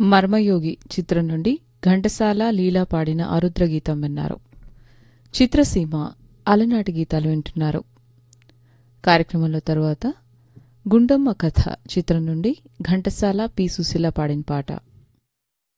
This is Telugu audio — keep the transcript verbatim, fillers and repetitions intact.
మర్మయోగి చిత్రం నుండి ఘంటసాల లీలా పాడిన ఆరుద్ర గీతం విన్నారు. చిత్రసీమ అలనాటి గీతాలు వింటున్నారు. కార్యక్రమంలో తరువాత గుండమ్మ కథ చిత్రం నుండి ఘంటసాల పి సుశీల పాడిన పాట